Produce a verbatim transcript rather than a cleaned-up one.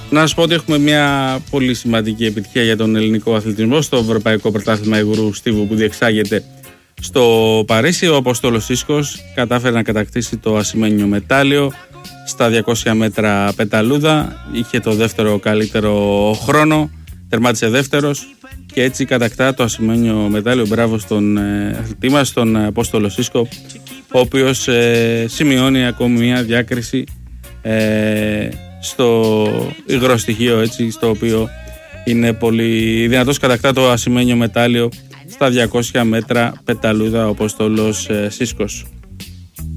Να σας πω ότι έχουμε μια πολύ σημαντική επιτυχία για τον ελληνικό αθλητισμό στο Ευρωπαϊκό Πρωτάθλημα Υγρού Στίβου που διεξάγεται στο Παρίσι. Ο Απόστολος Σίσκος κατάφερε να κατακτήσει το ασημένιο μετάλλιο στα διακόσια μέτρα πεταλούδα. Είχε το δεύτερο καλύτερο χρόνο, τερμάτισε δεύτερος και έτσι κατακτά το ασημένιο μετάλλιο. Μπράβο στον ε, αθλητή μας, τον Απόστολο Σίσκο, ο οποίος ε, σημειώνει ακόμη μια διάκριση ε, στο υγρό στοιχείο, έτσι, στο οποίο είναι πολύ δυνατός, κατακτά το ασημένιο μετάλλιο στα διακόσια μέτρα πεταλούδα ο Απόστολος ε, Σίσκος.